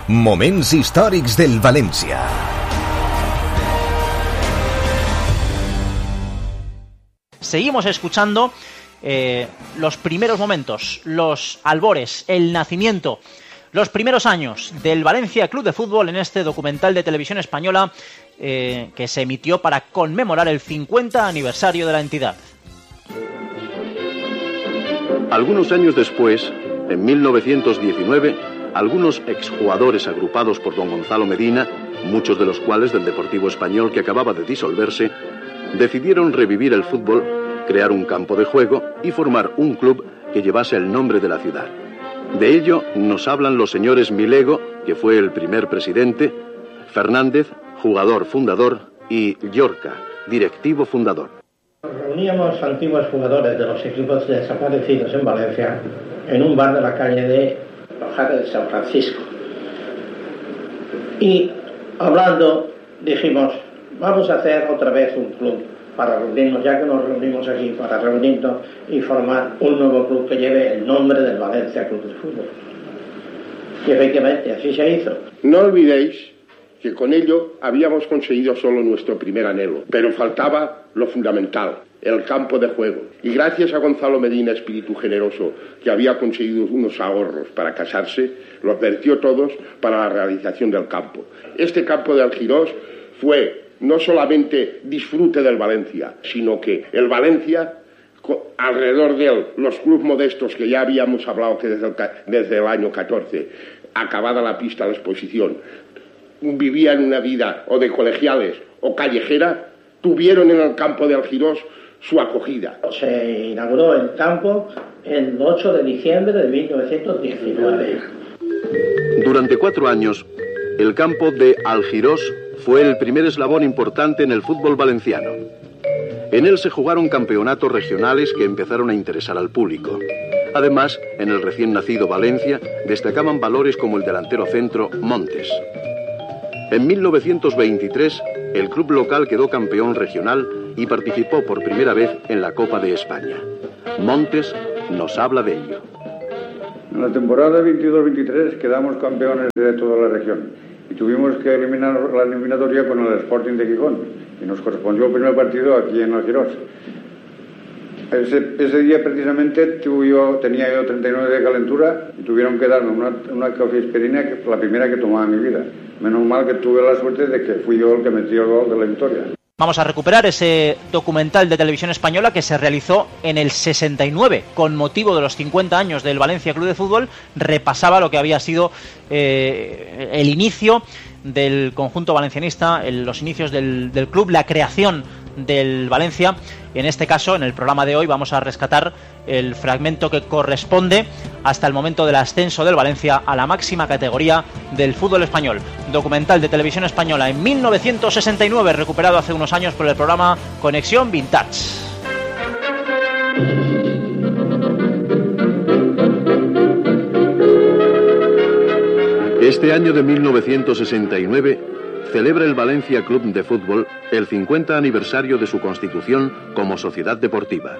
Moments històrics del València. Seguimos escuchando los primeros momentos, los albores, el nacimiento, los primeros años del Valencia Club de Fútbol en este documental de Televisión Española que se emitió para conmemorar el 50 aniversario de la entidad. Algunos años después, en 1919, algunos exjugadores agrupados por don Gonzalo Medina, muchos de los cuales del Deportivo Español que acababa de disolverse, decidieron revivir el fútbol, crear un campo de juego y formar un club que llevase el nombre de la ciudad. De ello nos hablan los señores Milego, que fue el primer presidente, Fernández, jugador fundador, y Llorca, directivo fundador. Reuníamos antiguos jugadores de los equipos desaparecidos en Valencia en un bar de la calle de Lojara de San Francisco. Y hablando dijimos, vamos a hacer otra vez un club para reunirnos, ya que nos reunimos aquí, para reunirnos y formar un nuevo club que lleve el nombre del Valencia Club de Fútbol. Y efectivamente, así se hizo. No olvidéis que con ello habíamos conseguido solo nuestro primer anhelo, pero faltaba lo fundamental, el campo de juego. Y gracias a Gonzalo Medina, espíritu generoso, que había conseguido unos ahorros para casarse, los vertió todos para la realización del campo. Este campo de Algirós fue no solamente disfrute del Valencia, sino que el Valencia, alrededor de él, los clubes modestos que ya habíamos hablado que desde el año 14, acabada la pista de la exposición, vivían una vida o de colegiales o callejera, tuvieron en el campo de Algirós su acogida. Se inauguró el campo el 8 de diciembre de 1919. Durante 4 años, el campo de Algirós fue el primer eslabón importante en el fútbol valenciano. En él se jugaron campeonatos regionales que empezaron a interesar al público. Además, en el recién nacido Valencia destacaban valores como el delantero centro Montes. En 1923, el club local quedó campeón regional y participó por primera vez en la Copa de España. Montes nos habla de ello. En la temporada 22-23 quedamos campeones de toda la región y tuvimos que eliminar la eliminatoria con el Sporting de Gijón y nos correspondió el primer partido aquí en Algirós. Ese día precisamente tenía yo 39 de calentura y tuvieron que darme una cafeaspirina, que fue la primera que tomaba en mi vida. Menos mal que tuve la suerte de que fui yo el que metió el gol de la victoria. Vamos a recuperar ese documental de Televisión Española que se realizó en el 69 con motivo de los 50 años del Valencia Club de Fútbol. Repasaba lo que había sido el inicio del conjunto valencianista, los inicios del club, la creación del Valencia. En este caso, en el programa de hoy, vamos a rescatar el fragmento que corresponde hasta el momento del ascenso del Valencia a la máxima categoría del fútbol español. Documental de Televisión Española en 1969, recuperado hace unos años por el programa Conexión Vintage. Este año de 1969 celebra el Valencia Club de Fútbol el 50 aniversario de su constitución como sociedad deportiva.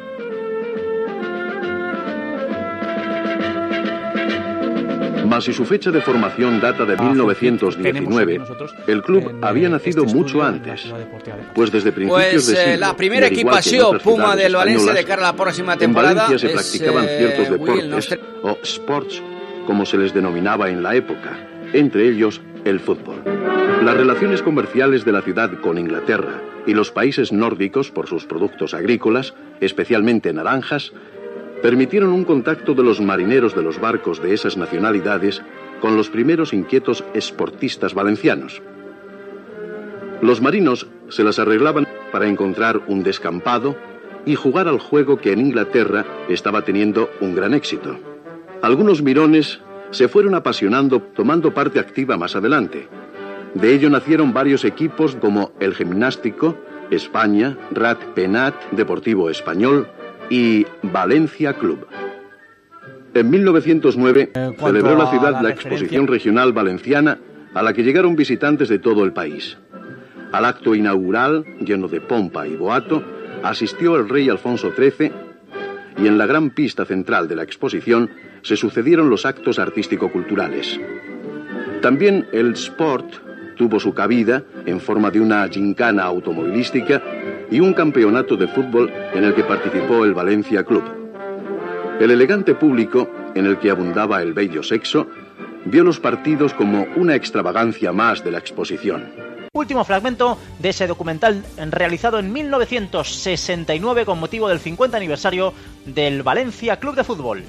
Mas si su fecha de formación data de 1919, el club había nacido mucho antes, pues desde principios de siglo, la primera equipación Puma del Valencia de cara a la próxima temporada, en Valencia se practicaban ciertos deportes, o sports, como se les denominaba en la época, entre ellos el fútbol. Las relaciones comerciales de la ciudad con Inglaterra y los países nórdicos por sus productos agrícolas, especialmente naranjas, permitieron un contacto de los marineros de los barcos de esas nacionalidades con los primeros inquietos esportistas valencianos. Los marinos se las arreglaban para encontrar un descampado y jugar al juego que en Inglaterra estaba teniendo un gran éxito. Algunos mirones se fueron apasionando, tomando parte activa más adelante. De ello nacieron varios equipos como el Gimnástico, España, Rat Penat, Deportivo Español y Valencia Club. En 1909 celebró la ciudad la Exposición Regional Valenciana, a la que llegaron visitantes de todo el país. Al acto inaugural, lleno de pompa y boato, asistió el rey Alfonso XIII y en la gran pista central de la exposición se sucedieron los actos artístico-culturales. También el Sport tuvo su cabida en forma de una gincana automovilística y un campeonato de fútbol en el que participó el Valencia Club. El elegante público, en el que abundaba el bello sexo, vio los partidos como una extravagancia más de la exposición. Último fragmento de ese documental realizado en 1969 con motivo del 50 aniversario del Valencia Club de Fútbol.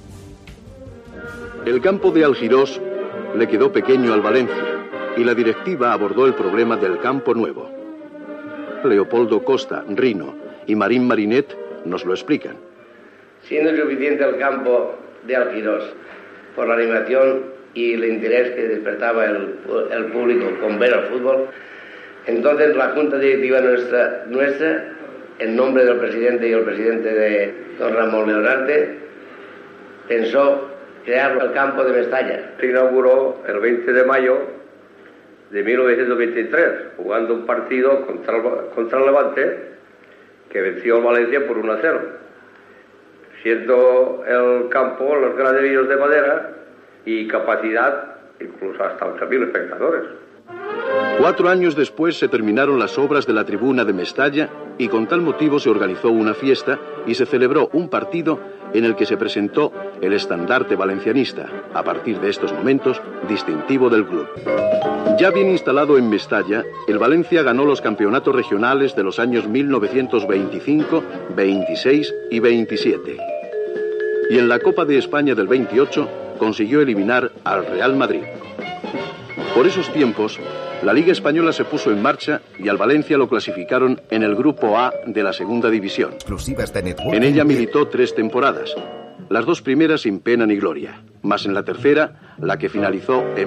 El campo de Algirós le quedó pequeño al Valencia y la directiva abordó el problema del campo nuevo. Leopoldo Costa, Rino y Marín Marinet nos lo explican. Siendo suficiente el campo de Algirós por la animación y el interés que despertaba el público con ver el fútbol, entonces la Junta Directiva nuestra, en nombre del presidente y el presidente de don Ramón Leonarte, pensó crear el campo de Mestalla. Se inauguró el 20 de mayo de 1923, jugando un partido contra el Levante, que venció al Valencia por 1-0. Siendo el campo los graderíos de madera y capacidad incluso hasta 8.000 espectadores. 4 años después se terminaron las obras de la tribuna de Mestalla y con tal motivo se organizó una fiesta y se celebró un partido en el que se presentó el estandarte valencianista, a partir de estos momentos distintivo del club. Ya bien instalado en Mestalla, el Valencia ganó los campeonatos regionales de los años 1925, 26 y 27. Y en la Copa de España del 28 consiguió eliminar al Real Madrid. Por esos tiempos, la Liga Española se puso en marcha y al Valencia lo clasificaron en el Grupo A de la Segunda División. En ella militó 3 temporadas, las 2 primeras sin pena ni gloria, mas en la tercera, la que finalizó en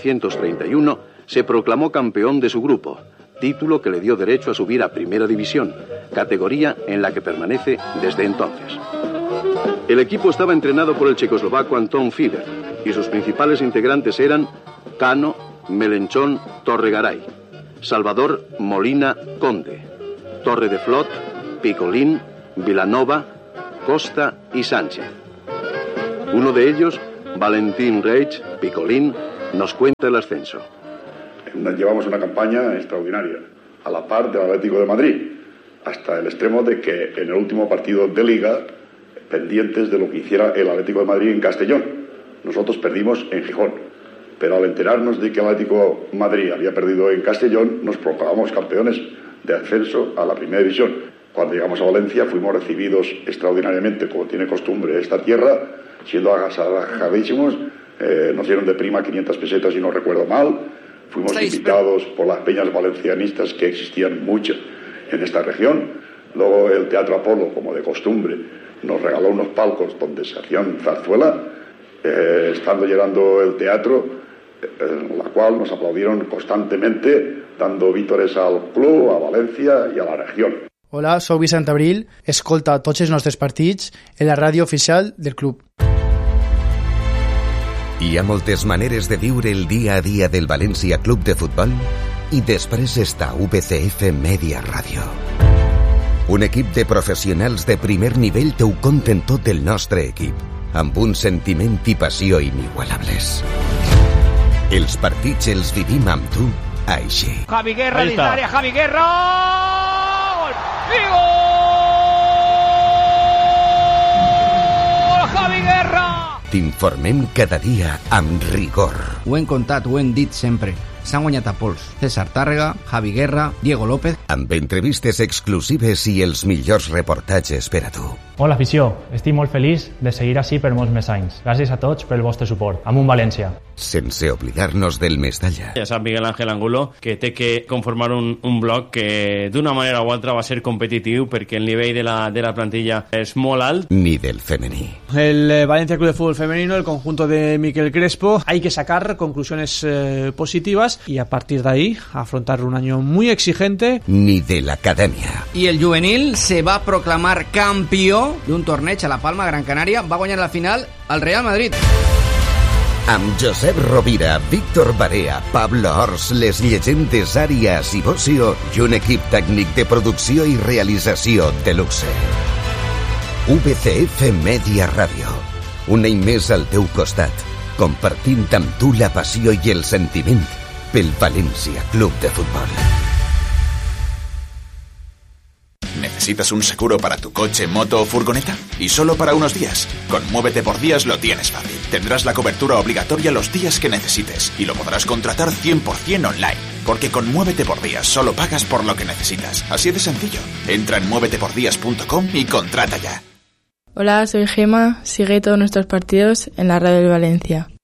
1931, se proclamó campeón de su grupo, título que le dio derecho a subir a Primera División, categoría en la que permanece desde entonces. El equipo estaba entrenado por el checoslovaco Anton Fieder y sus principales integrantes eran Cano, Melenchón, Torregaray, Salvador, Molina, Conde, Torre de Flot, Picolín, Vilanova, Costa y Sánchez. Uno de ellos, Valentín Reich, Picolín, nos cuenta el ascenso. Llevamos una campaña extraordinaria, a la par del Atlético de Madrid, hasta el extremo de que en el último partido de Liga, pendientes de lo que hiciera el Atlético de Madrid en Castellón, nosotros perdimos en Gijón. Pero al enterarnos de que el Atlético de Madrid había perdido en Castellón, nos proclamamos campeones de ascenso a la Primera División. Cuando llegamos a Valencia fuimos recibidos extraordinariamente, como tiene costumbre esta tierra, siendo agasalajadísimos. Nos dieron de prima 500 pesetas, si no recuerdo mal. Fuimos invitados por las peñas valencianistas, que existían muchas en esta región. Luego el Teatro Apolo, como de costumbre, nos regaló unos palcos donde se hacían zarzuela, estando llenando el teatro, en la cual nos aplaudieron constantemente, dando vítores al club, a Valencia y a la región. Hola, soy Vicent Abril, escolta tots els nostres partits en la ràdio oficial del club. Hi ha moltes maneres de viure el dia a dia del València Club de Futbol i després està VCF Media Ràdio. Un equip de professionals de primer nivell t'ho conten tot el nostre equip, amb un sentiment i passió inigualables. Els partits els vivim amb tu així. Javi Guerra dins l'àrea, Javi Guerra! Gol! I gol! Javi Guerra! T'informem cada dia amb rigor. Ho hem contat, ho hem dit sempre. S'han guanyat a pols. César Tàrrega, Javi Guerra, Diego López. Amb entrevistes exclusives i els millors reportatges per a tu. Hola, afició. Estic molt feliç de seguir així per molts més anys. Gràcies a tots pel vostre suport. Amunt València. Sense oblidar-nos del Mestalla. Ja sap Miguel Ángel Angulo que té que conformar un bloc que d'una manera o altra va ser competitiu perquè el nivell de la plantilla és molt alt. Ni del femení. El Valencia Club de Fútbol Femenino, el conjunto de Miquel Crespo, hay que sacar conclusiones positivas y a partir de ahí afrontar un año muy exigente. Ni de la academia. I el juvenil se va proclamar campió d'un torneig a la Palma, Gran Canària. Va guanyar la final al Real Madrid. Amb Josep Rovira, Víctor Barea, Pablo Ors, les llegendes Àrias i Bocio i un equip tècnic de producció i realització de luxe. VCF Media Ràdio. Un any més al teu costat. compartint amb tu la passió i el sentiment pel Valencia Club de Fútbol. ¿Necesitas un seguro para tu coche, moto o furgoneta? Y solo para unos días. Con Muévete por Días lo tienes fácil. Tendrás la cobertura obligatoria los días que necesites y lo podrás contratar 100% online. Porque con Muévete por Días solo pagas por lo que necesitas. Así de sencillo. Entra en muévetepordías.com y contrata ya. Hola, soy Gema. Sigue todos nuestros partidos en la Radio del Valencia.